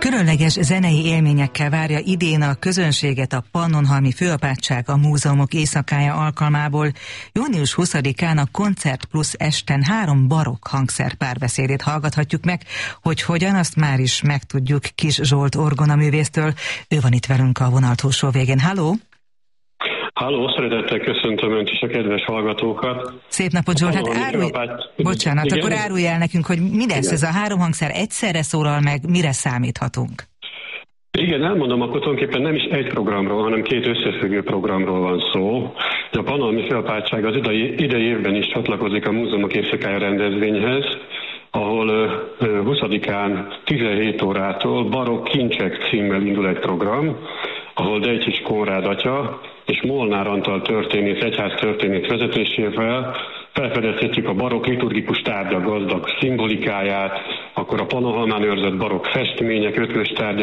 Különleges zenei élményekkel várja idén a közönséget a Pannonhalmi Főapátság a Múzeumok Éjszakája alkalmából. Június 20-án a Koncert Plus esten 3 barokk hangszer párbeszédét hallgathatjuk meg, hogy hogyan, azt már is megtudjuk Kis Zsolt orgonaművésztől. Ő van itt velünk a vonal túlsó végén. Halló! Halló, szeretettel köszöntöm Önt és a kedves hallgatókat. Szép napot, Zsolt! Bocsánat, igen? Akkor árulj el nekünk, hogy mi lesz ez a 3 hangszer, egyszerre szólal meg, mire számíthatunk? Igen, elmondom, akkor tulajdonképpen nem is egy programról, hanem 2 összefüggő programról van szó. A Pannonhalmi Főapátság az idei évben is csatlakozik a Múzeumok Éjszakája rendezvényhez, ahol 20-án 17 órától Barokk kincsek címmel indul egy program, ahol Dejcsics Konrád atya és Molnár Antal történész, egyháztörténész vezetésével felfedezhetjük a barokk liturgikus tárgyak gazdag szimbolikáját, akkor a Pannonhalmán őrzött barokk festmények, ötvös tárgyak